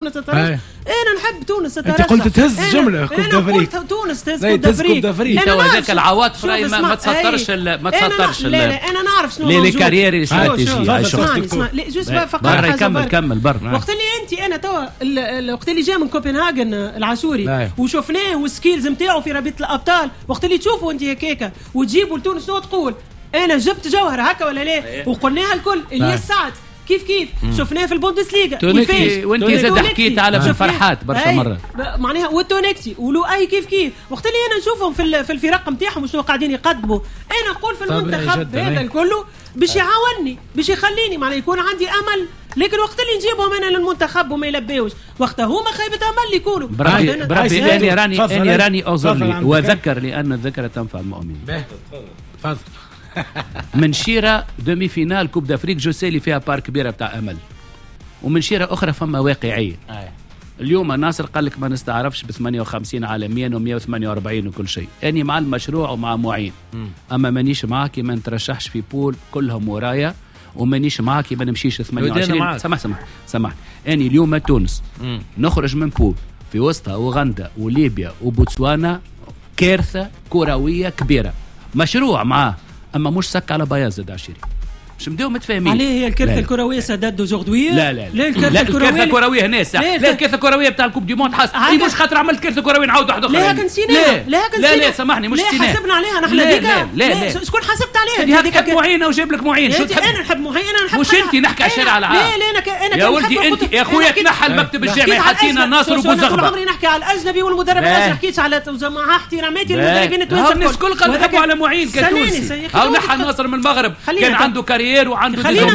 تونس تترشح. انا نحب تونس تترشح. انت قلت تهز جمله كوب دافريك. انا قلت تونس تهز كوب دافريك. تو هذاك العواطف راي ما تسطرش ما تسطرش. لا انا نعرف شنو لي كارير استراتيجي. اسمع جوست فقط كمل برا. وقت اللي انت انا توا وقت اللي جاء من كوبنهاجن العاشوري وشفناه والسكيلز نتاعو في رابطه الابطال، وقت اللي تشوفوا انت هكاكا وتجيبوا لتونس شنو تقول انا جبت جوهر هكا ولا لا؟ وقلناها الكل اللي السعد كيف شفناه في البوندسليغا كيفاش. وانت زاد حكيت على بن فرحات برشا مرات معناها والتونكسي ولو اي كيف وقت اللي انا نشوفهم في الفرق نتاعهم شنو قاعدين يقدموا، انا نقول في المنتخب هذا الكله باش يعاونني باش يخليني معناها يكون عندي امل. لكن وقت اللي نجيبهم انا للمنتخب وما يلبيوش وقتها هما خيبة امل يكونوا. بربي اني راني اعذرني واذكر لان الذكرى تنفع المؤمنين. تفضل. من شيرة دومي فينال كوب دافريك جوسيلي فيها بار كبيرة بتاع أمل، ومن شيرة أخرى فما واقعية. اليوم الناصر قال لك ما نستعرفش ب 58 عالميا و148 وكل شيء. أني مع المشروع ومع معين، أما مانيش معك ما نترشحش في بول كلهم ورايا، ومانيش معك ما نمشيش 28. سمح أني اليوم تونس نخرج من بول في وسطها أوغندا وليبيا وبوتسوانا، كارثة كروية كبيرة. مشروع معاه اما مش سك على بياض داشيري مش مديو متفاهمين عليه. هي الكارثه الكرويه سادات دوجوردوي. لا الكارثه الكرويه هناس. لا الكارثه الكرويه بتاع الكوب دي موند حاس مش خاطر عملت كارثه كرويه نعاود واحده اخرى. لا سامحني مش سيناء. حاسبنا عليها نحن لا شكون حاسبت عليها؟ هذيك نحب معينه وجايب لك معين. شو تحب؟ انا نحب معين. انا نحب مش انت نحكي على الشارع العام. لا انا يا ولدي انت يا اخويا تنحى المكتب الجامعي حطينا ناصر وبوزغبه. عمري نحكي على الاجنبي والمدرب ما حكيتش على مع احتراماتي للمدربين التونس الكل نحبوا على معين كتونسي. او نحى ناصر من المغرب كان عنده كارير وعنده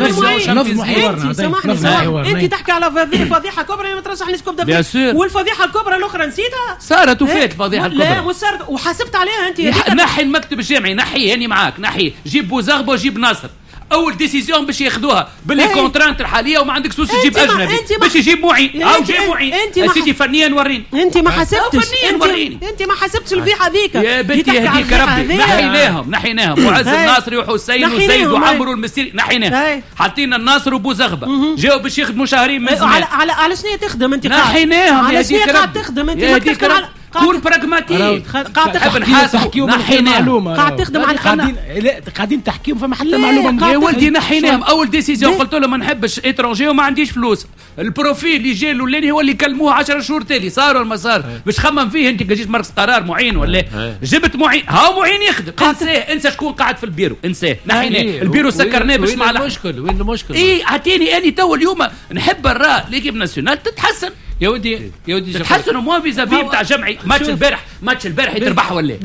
انت تحكي على فضيحه كبرى ما ترشحنيش كوب دافريك، والفضيحه الكبرى الاخرى نسيتها صارت وفات الفضيحه الكبرى. لا مش صارت وحاسبت عليها انت. نحي المكتب الجامعي نحي يعني معاك نحي جيب بوزغبه وجيب ناصر. اول ديسيزيون باش ياخذوها باللي كونترانت الحاليه وما عندك سوس تجيب اجنبي باش يجيب معين او جيب معين. سيدي فنيا وريني انت ما حسبتش. انت ما حسبتش الفضيحه هذيك يا بنتي. هذيك ربي نحيناهم معز الناصري وحسين وزيد وعمرو المسيري نحيناهم. حاطين الناصر وبوزغبه جاوا باش يخدموا شهرين من زمان. على شنو تخدم انت؟ نحيناهم. على شنو قاعد تخدم انت؟ كون براغماتيك. قاعد تحكيهم معلومه قاعد تخدم على قاعدين تحكيهم فما حتى معلومه. يا ولدي نحيناهم. اول ديسيزيون قلت له ما نحبش اترونجي وما عنديش فلوس. البروفيل اللي جا له اللي هو اللي كلموه 10 شهور تالي صار ولا ما صار باش خمم فيه. انت جيت مركز قرار معين ولا جبت معين هاو معين يخدم. انسى شكون قاعد في البيرو انساه نحيناه. البيرو سكرناه باش مع المشكل ايه عطيني اني تو اليوم نحب الراء ليكيب ناسيونال تتحسن. يا ودي تحسنوا مو فيزافي بتاع جمعي. ماتش البارح يتربح ولا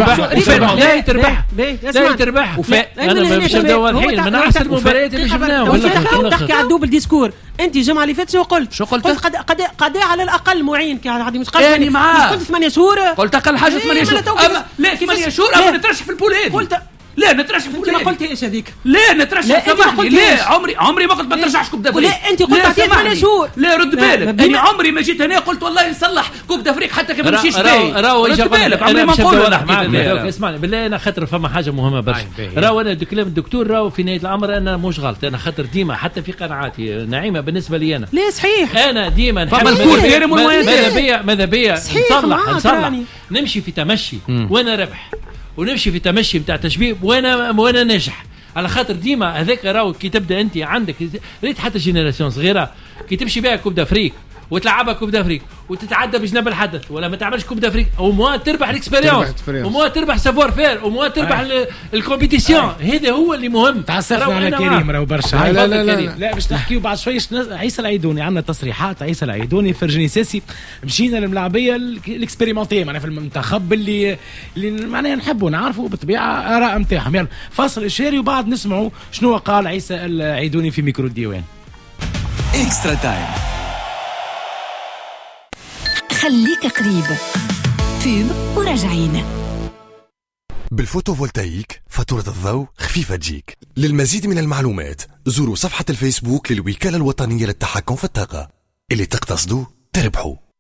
يتربح وفاء. انا باش نبداو الحين من احسن المباريات اللي شفناها. تحكي على الدوبل ديسكور. انت الجمعه اللي فاتت شو قلت قد على الاقل معين هذه مش قلت مش قلت 8 شهور. قلت اقل حاجه 8 شهور. لا 8 شهور اما نترشح في البولاد. قلت لا نترشح في انت ما قلت ايش هذيك؟ لا نترشح سامحني. لا عمري ما قلت ما ترشحش كوب دافريك. لا انت قلت تعطيه 8 شهور. لا رد بالك انا عمري ما جيت هنا قلت والله نصلح كوب دافريك حتى كيف نمشيش باهي. رد بالك عمري ما نقول. اسمعني بالله انا خاطر فما حاجه مهمه برشا. راهو انا كلام الدكتور راهو في نهايه الامر انا مش غلط. انا خاطر ديما حتى في قناعاتي نعيمه بالنسبه لي انا. لا صحيح انا ديما نحب ماذا بيا نصلح نمشي في تمشي وانا ربح ونمشي في تمشي بتاع تشبيه وانا ناجح. على خاطر ديما هذاك راهو كي تبدا انت عندك ريت حتى جينيراسيون صغيره كي تمشي بها كوب دافريك وتلعبها كوب دافريك وتتعدى بجنب الحدث ولا ما تعملش كوب دافريك وموا تربح الاكسبيريونس وموا تربح سافوار فير وموا تربح الكومبيتيسيون. هذا هو اللي مهم. تعصفنا على كريم راهو برشا. لا باش نحكيو بعد شويه. عيسى العيدوني عندنا تصريحات عيسى العيدوني فرجاني ساسي مشينا للملاعبيه الاكسبيريمونتي معنا في المنتخب اللي معناها نحبوا نعرفوا بالطبيعه اراء نتاعهم. يلا فاصل اشاري وبعد نسمعوا شنو قال عيسى العيدوني في ميكرو الديوان. اكسترا تايم. خليك قريب فيب وراجعين. بالفوتوفولتايك فاتورة الضوء خفيفة تجيك. للمزيد من المعلومات زوروا صفحة الفيسبوك للوكالة الوطنية للتحكم في الطاقة. اللي تقتصدوا تربحوا.